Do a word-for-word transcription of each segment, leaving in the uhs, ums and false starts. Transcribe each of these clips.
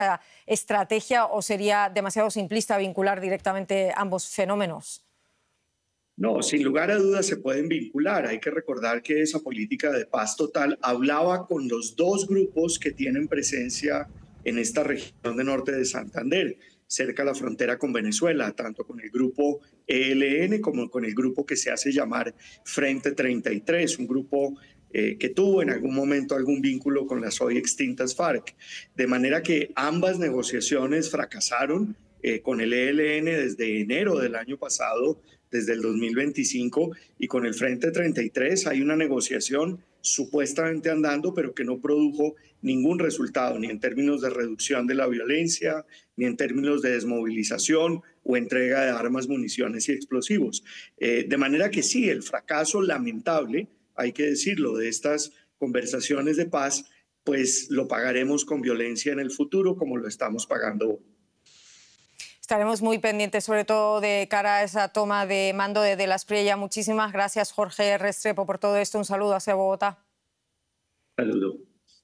estrategia o sería demasiado simplista vincular directamente ambos fenómenos? No, sin lugar a dudas se pueden vincular. Hay que recordar que esa política de paz total hablaba con los dos grupos que tienen presencia en esta región de norte de Santander, cerca de la frontera con Venezuela, tanto con el grupo E L N como con el grupo que se hace llamar Frente treinta y tres, un grupo eh, que tuvo en algún momento algún vínculo con las hoy extintas FARC. De manera que ambas negociaciones fracasaron eh, con el E L N desde enero del año pasado, desde el dos mil veinticinco, y con el Frente treinta y tres hay una negociación supuestamente andando, pero que no produjo ningún resultado, ni en términos de reducción de la violencia, ni en términos de desmovilización o entrega de armas, municiones y explosivos. Eh, de manera que sí, el fracaso lamentable, hay que decirlo, de estas conversaciones de paz, pues lo pagaremos con violencia en el futuro, como lo estamos pagando hoy. Estaremos muy pendientes, sobre todo de cara a esa toma de mando de, de la Espriella. Muchísimas gracias, Jorge Restrepo, por todo esto. Un saludo hacia Bogotá. Saludo.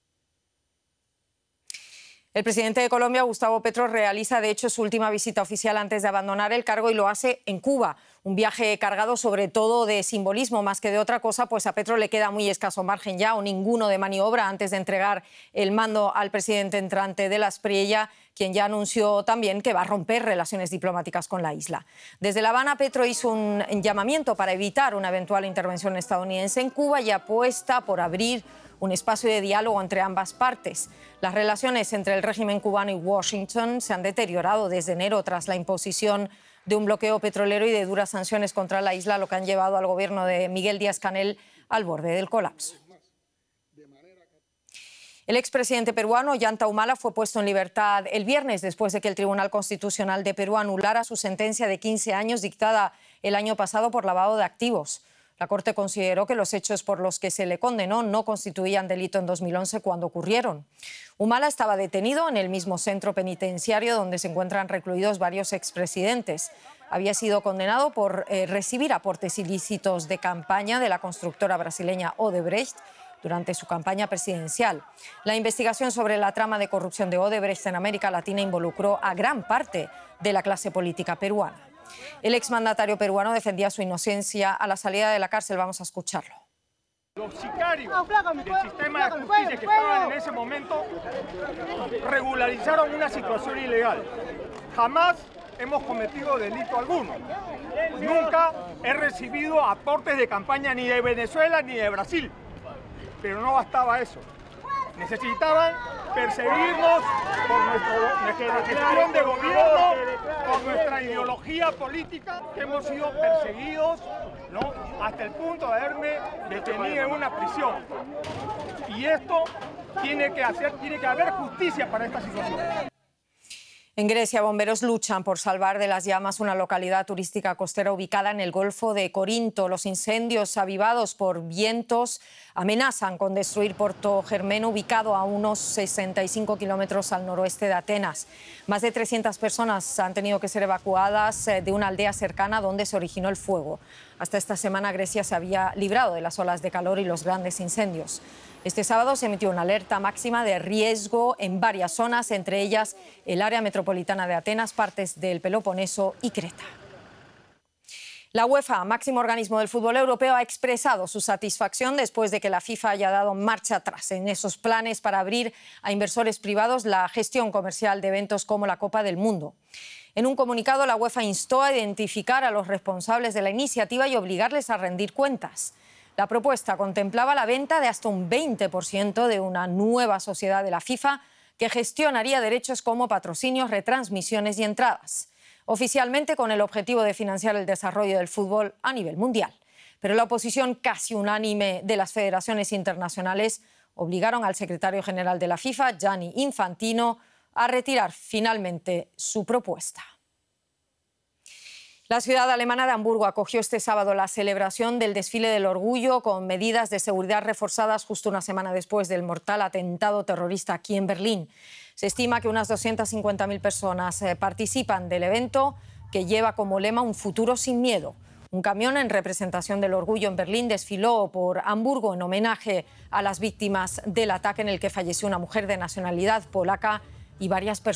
El presidente de Colombia, Gustavo Petro, realiza de hecho su última visita oficial antes de abandonar el cargo y lo hace en Cuba. Un viaje cargado sobre todo de simbolismo más que de otra cosa, pues a Petro le queda muy escaso margen ya o ninguno de maniobra antes de entregar el mando al presidente entrante de la Espriella, quien ya anunció también que va a romper relaciones diplomáticas con la isla. Desde La Habana, Petro hizo un llamamiento para evitar una eventual intervención estadounidense en Cuba y apuesta por abrir un espacio de diálogo entre ambas partes. Las relaciones entre el régimen cubano y Washington se han deteriorado desde enero tras la imposición de un bloqueo petrolero y de duras sanciones contra la isla, lo que han llevado al gobierno de Miguel Díaz-Canel al borde del colapso. El expresidente peruano Ollanta Humala fue puesto en libertad el viernes después de que el Tribunal Constitucional de Perú anulara su sentencia de quince años dictada el año pasado por lavado de activos. La Corte consideró que los hechos por los que se le condenó no constituían delito en dos mil once cuando ocurrieron. Humala estaba detenido en el mismo centro penitenciario donde se encuentran recluidos varios expresidentes. Había sido condenado por eh, recibir aportes ilícitos de campaña de la constructora brasileña Odebrecht durante su campaña presidencial. La investigación sobre la trama de corrupción de Odebrecht en América Latina involucró a gran parte de la clase política peruana. El exmandatario peruano defendía su inocencia a la salida de la cárcel. Vamos a escucharlo. Los sicarios del sistema de justicia que estaban en ese momento regularizaron una situación ilegal. Jamás hemos cometido delito alguno. Nunca he recibido aportes de campaña ni de Venezuela ni de Brasil. Pero no bastaba eso. Necesitaban perseguirnos por nuestro, nuestra gestión de gobierno, por nuestra ideología política. Hemos sido perseguidos, ¿no?, hasta el punto de haberme detenido en una prisión. Y esto tiene que hacer, tiene que haber justicia para esta situación. En Grecia, bomberos luchan por salvar de las llamas una localidad turística costera ubicada en el Golfo de Corinto. Los incendios avivados por vientos amenazan con destruir Porto Germeno, ubicado a unos sesenta y cinco kilómetros al noroeste de Atenas. Más de trescientas personas han tenido que ser evacuadas de una aldea cercana donde se originó el fuego. Hasta esta semana Grecia se había librado de las olas de calor y los grandes incendios. Este sábado se emitió una alerta máxima de riesgo en varias zonas, entre ellas el área metropolitana de Atenas, partes del Peloponeso y Creta. La UEFA, máximo organismo del fútbol europeo, ha expresado su satisfacción después de que la FIFA haya dado marcha atrás en esos planes para abrir a inversores privados la gestión comercial de eventos como la Copa del Mundo. En un comunicado, la UEFA instó a identificar a los responsables de la iniciativa y obligarles a rendir cuentas. La propuesta contemplaba la venta de hasta un veinte por ciento de una nueva sociedad de la FIFA que gestionaría derechos como patrocinios, retransmisiones y entradas, oficialmente con el objetivo de financiar el desarrollo del fútbol a nivel mundial. Pero la oposición casi unánime de las federaciones internacionales obligaron al secretario general de la FIFA, Gianni Infantino, a retirar finalmente su propuesta. La ciudad alemana de Hamburgo acogió este sábado la celebración del desfile del orgullo con medidas de seguridad reforzadas justo una semana después del mortal atentado terrorista aquí en Berlín. Se estima que unas doscientas cincuenta mil personas participan del evento, que lleva como lema un futuro sin miedo. Un camión en representación del orgullo en Berlín desfiló por Hamburgo en homenaje a las víctimas del ataque en el que falleció una mujer de nacionalidad polaca y varias personas